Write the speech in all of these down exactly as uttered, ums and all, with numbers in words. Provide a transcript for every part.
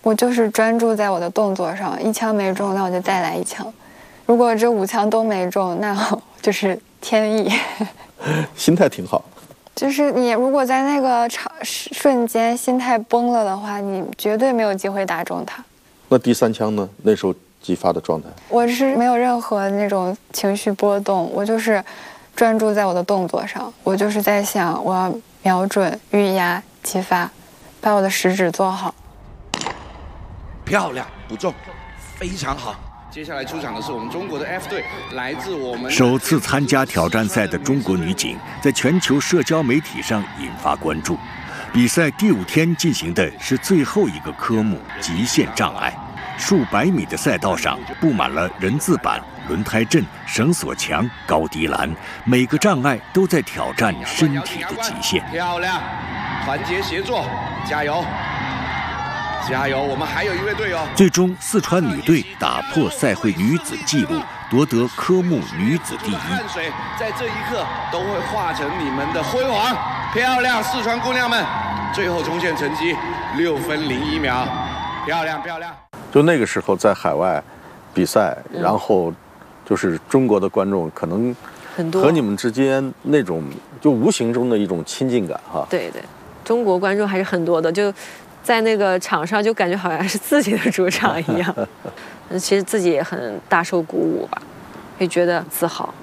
我就是专注在我的动作上，一枪没中，那我就再来一枪。如果这五枪都没中，那就是天意。 心态挺好。 就是你如果在那个场瞬间心态崩了的话，你绝对没有机会打中它。 那第三枪呢？那时候击发的状态？ 我是没有任何那种情绪波动，我就是专注在我的动作上，我就是在想我要瞄准、预压、击发，把我的食指做好。 漂亮，不中，非常好。接下来出场的是我们中国的 F 队，来自我们首次参加挑战赛的中国女警，在全球社交媒体上引发关注。比赛第五天进行的是最后一个科目——极限障碍。数百米的赛道上布满了人字板、轮胎阵、绳索墙、高低栏，每个障碍都在挑战身体的极限。 漂亮，团结协作，加油！加油！我们还有一位队友。 最终，四川女队打破赛会女子纪录，夺得科目女子第一。 汗水在这一刻都会化成你们的辉煌。漂亮，四川姑娘们！最后冲线成绩六分零一秒，漂亮漂亮。 就那个时候在海外比赛，嗯、然后就是中国的观众可能和你们之间那种就无形中的一种亲近感哈。 对对，中国观众还是很多的，就。在那个场上就感觉好像是自己的主场一样，其实自己也很大受鼓舞吧，也觉得自豪。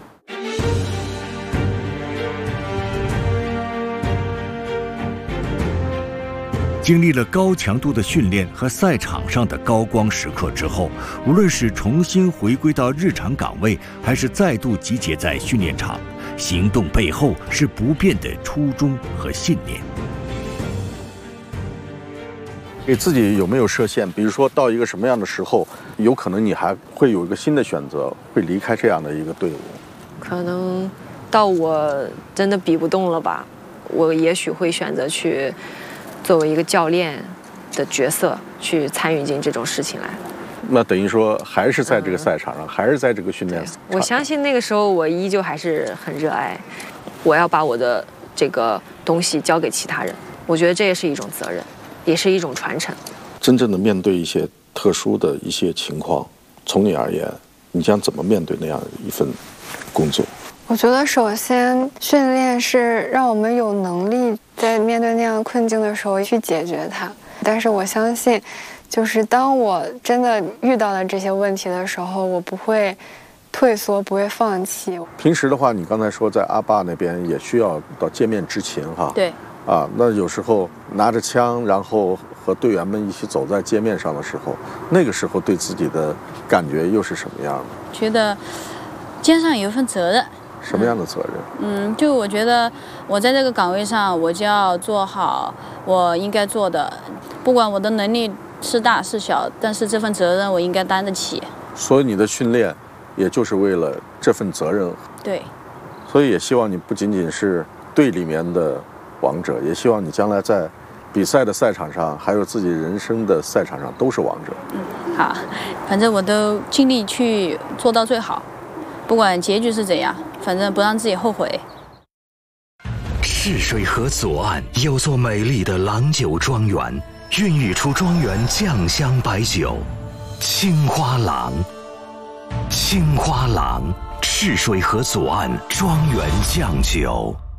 经历了高强度的训练和赛场上的高光时刻之后，无论是重新回归到日常岗位，还是再度集结在训练场，行动背后是不变的初衷和信念。 给自己有没有设限？比如说到一个什么样的时候，有可能你还会有一个新的选择，会离开这样的一个队伍。 可能到我真的比不动了吧，我也许会选择去作为一个教练的角色去参与进这种事情来。 那等于说还是在这个赛场上，嗯、还是在这个训练场上。 我相信那个时候我依旧还是很热爱，我要把我的这个东西交给其他人，我觉得这也是一种责任。也是一种传承。 真正的面对一些特殊的一些情况，从你而言，你将怎么面对那样一份工作？ 我觉得首先训练是让我们有能力在面对那样困境的时候去解决它。但是我相信，就是当我真的遇到了这些问题的时候，我不会退缩，不会放弃。 平时的话，你刚才说在阿坝那边也需要到街面执勤哈。 对。 啊，那有时候拿着枪，然后和队员们一起走在街面上的时候，那个时候对自己的感觉又是什么样的？ 觉得肩上有一份责任。 什么样的责任？ 嗯，就我觉得我在这个岗位上，我就要做好我应该做的，不管我的能力是大是小，但是这份责任我应该担得起。 所以你的训练，也就是为了这份责任。 对。 所以也希望你不仅仅是队里面的王者，也希望你将来在比赛的赛场上，还有自己人生的赛场上都是王者。 嗯，好，反正我都尽力去做到最好，不管结局是怎样，反正不让自己后悔。 赤水河左岸有座美丽的郎酒庄园，孕育出庄园酱香白酒，青花郎。青花郎，赤水河左岸庄园酱酒。